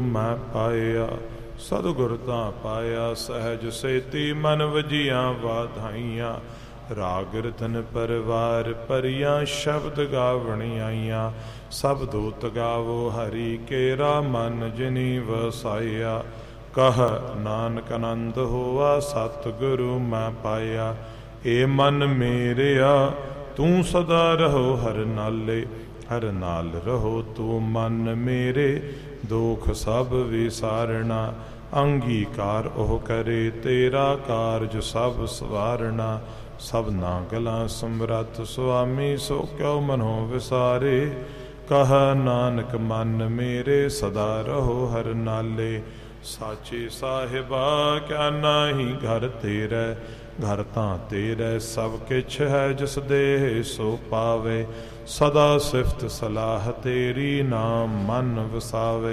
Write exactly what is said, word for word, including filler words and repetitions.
ਮੈਂ ਪਾਇਆ। ਸਤਿਗੁਰ ਤਾਂ ਪਾਇਆ ਸਹਿਜ ਸੇਤੀ ਮਨ ਵਜੀਆਂ ਵਾਧਾਈਆਂ। ਰਾਗ ਰਤਨ ਪਰਵਾਰ ਭਰੀਆਂ ਸ਼ਬਦ ਗਾਵਣ ਆਈਆਂ। ਸਭ ਦੂਤ ਗਾਵੋ ਹਰੀ ਕੇਰਾ ਮਨ ਜਿਨੀ ਵਸਾਇਆ। ਕਹ ਨਾਨਕ ਆਨੰਦ ਹੋਆ ਸਤਿਗੁਰੂ ਮੈਂ ਪਾਇਆ। ਏ ਮਨ ਮੇਰਿਆ ਤੂੰ ਸਦਾ ਰਹੋ ਹਰ ਨਾਲੇ। ਹਰ ਨਾਲ ਰਹੋ ਤੂੰ ਮਨ ਮੇਰੇ ਦੁਖ ਸਭ ਵਿਸਾਰਣਾ। ਅੰਗੀਕਾਰ ਉਹ ਕਰੇ ਤੇਰਾ ਕਾਰਜ ਸਭ ਸਵਾਰਣਾ। ਸਭਨਾ ਗਲਾਂ ਸਮਰੱਥ ਸੁਆਮੀ ਸੋ ਕਿਉ ਮਨੋ ਵਿਸਾਰੇ। ਕਹ ਨਾਨਕ ਮਨ ਮੇਰੇ ਸਦਾ ਰਹੋ ਹਰ ਨਾਲੇ। ਸਾਚੇ ਸਾਹਿਬਾ ਕਿਆ ਨਾਹੀ ਘਰ ਤੇਰੇ। ਘਰ ਤਾਂ ਤੇਰੇ ਸਭ ਕਿਛ ਹੈ ਜਿਸ ਦੇਹ ਸੋ ਪਾਵੇ। ਸਦਾ ਸਿਫਤ ਸਲਾਹ ਤੇਰੀ ਨਾਮ ਮਨ ਵਸਾਵੇ।